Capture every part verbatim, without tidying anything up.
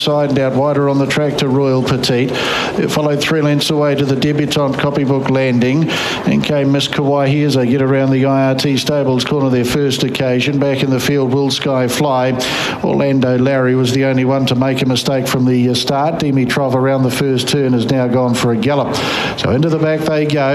Side and out wider on the track to Royal Petite. It followed three lengths away to the debutant Copybook Landing, and came Miss Kawaii as they get around the I R T Stables corner their first occasion. Back in the field, Will Sky Fly. Orlando Larry was the only one to make a mistake from the start. Dimitrov around the first turn has now gone for a gallop. So into the back they go,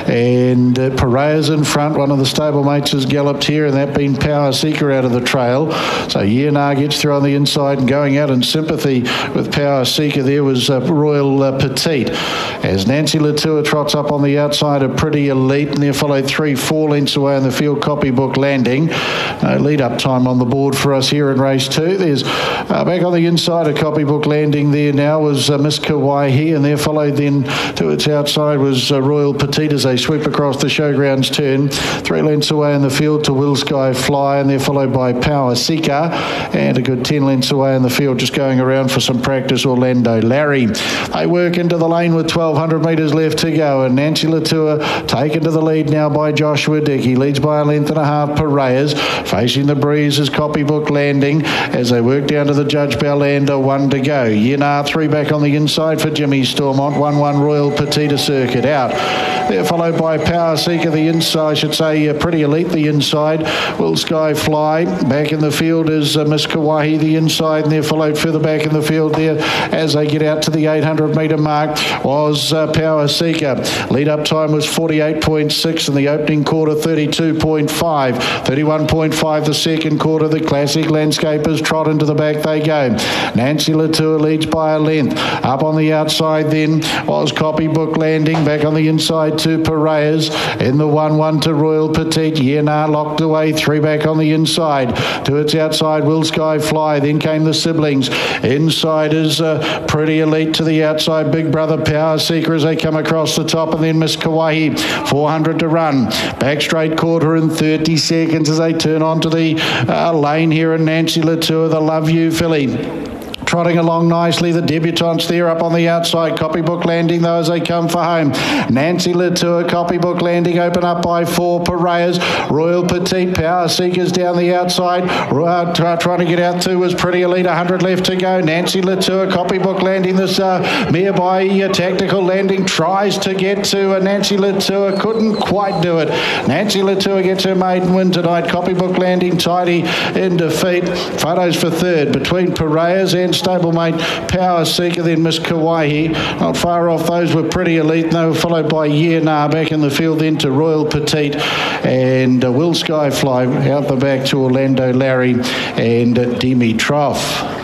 and uh, Parea's in front. One of the stablemates has galloped here, and that been Power Seeker out of the trail. So Yenar gets through on the inside, and going out in sympathy with Power Seeker there was uh, Royal uh, Petite. As Nancy Latour trots up on the outside of Pretty Elite, and there followed three, four lengths away in the field, Copybook Landing. No lead-up time on the board for us here in race two. There's uh, back on the inside of Copybook Landing there now was uh, Miss Kawaii, and there followed then to its outside was uh, Royal Petite as they sweep across the showgrounds turn. Three lengths away in the field to Will Sky Fly, and they're followed by Power Seeker, and a good ten lengths away in the field just going around for some practice, Orlando Larry. They work into the lane with twelve hundred metres left to go, and Nancy Latour taken to the lead now by Joshua Dickey. Leads by a length and a half. Parea's facing the breeze is Copybook Landing as they work down to the Judge Bellander. One to go. Yenar three back on the inside for Jimmy Stormont. one one Royal Petite circuit out. They're followed by Power Seeker the inside, I should say uh, Pretty Elite the inside. Will Sky Fly back in the field is uh, Miss Kawaii the inside, and they're followed further back in the field there as they get out to the eight hundred metre mark was uh, Power Seeker. Lead up time was forty-eight point six, and the opening quarter thirty-two point five. thirty-one point five the second quarter. The Classic Landscapers trot into the back they go. Nancy Latour leads by a length. Up on the outside then was Copybook Landing. Back on the inside to Parea's. In the one one to Royal Petite. Yenar locked away. Three back on the inside. To its outside Will Sky Fly. Then came the siblings. Inside is uh, Pretty Elite to the outside. Big Brother Power Seeker as they come across the top, and then Miss Kawaii. four hundred to run. Back straight quarter in thirty seconds as they turn onto the uh, lane here, and Nancy Latour, the Love You filly. Trotting along nicely, the debutantes there up on the outside. Copybook Landing though as they come for home. Nancy Latour, Copybook Landing open up by four. Parea's, Royal Petite, Power Seekers down the outside. Uh, trying to get out to was Pretty Elite, one hundred left to go. Nancy Latour, Copybook Landing, this uh, mare by uh, Tactical Landing tries to get to uh, Nancy Latour, couldn't quite do it. Nancy Latour gets her maiden win tonight. Copybook Landing tidy in defeat. Photos for third between Parea's and stablemate Power Seeker, then Miss Kawaii. Not far off those were Pretty Elite, and they were followed by Yenar back in the field then to Royal Petite, and uh, Will Sky Fly out the back to Orlando Larry and uh, Dimitrov.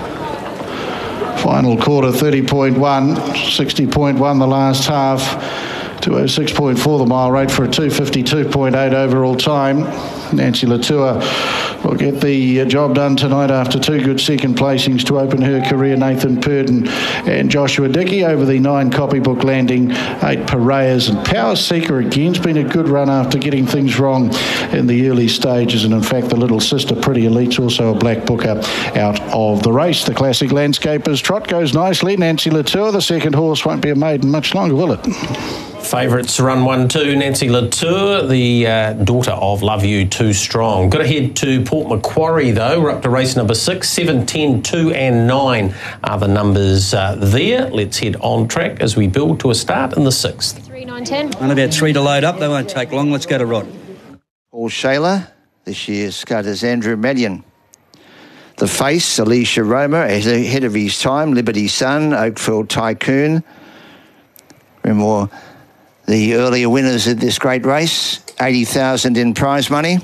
Final quarter thirty point one, sixty point one the last half. two oh six point four the mile rate for a two fifty-two point eight overall time. Nancy Latour will get the job done tonight after two good second placings to open her career. Nathan Purdon and Joshua Dickey over the nine Copybook Landing, eight Parea's, and Power Seeker again's been a good run after getting things wrong in the early stages, and in fact the little sister Pretty Elite's also a black booker out of the race. The Classic Landscapers trot goes nicely. Nancy Latour, the second horse, won't be a maiden much longer, will it? Favourites run one two. Nancy Latour, the uh, daughter of Love You Too Strong. Got to head to Port Macquarie though. We're up to race number six. seven, ten, two and nine are the numbers uh, there. Let's head on track as we build to a start in the sixth. three, nine, ten. Only about three to load up. They won't take long. Let's go to Rod. Paul Shayler. This year's stud is Andrew Median. The Face, Alicia Roma, ahead of his time. Liberty Sun, Oakfield Tycoon. Remember the earlier winners of this great race, eighty thousand in prize money.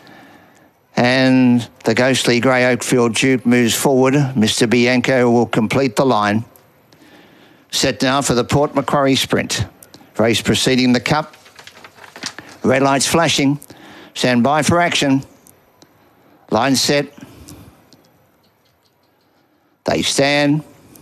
And the ghostly grey Oakfield Duke moves forward. Mister Bianco will complete the line. Set now for the Port Macquarie Sprint. Race preceding the Cup. Red lights flashing. Stand by for action. Line set. They stand.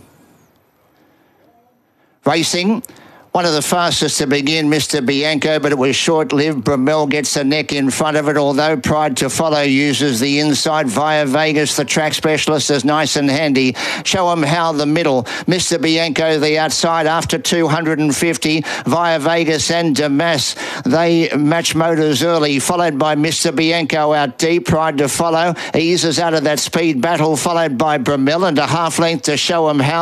Racing. One of the fastest to begin, Mister Bianco, but it was short-lived. Bromell gets the neck in front of it, although Pride to Follow uses the inside. Via Vegas, the track specialist, is nice and handy. Show them how the middle. Mister Bianco, the outside, after two hundred fifty. Via Vegas and Damas, they match motors early, followed by Mister Bianco out deep. Pride to Follow eases out of that speed battle, followed by Bromell, and a half length to Show them how.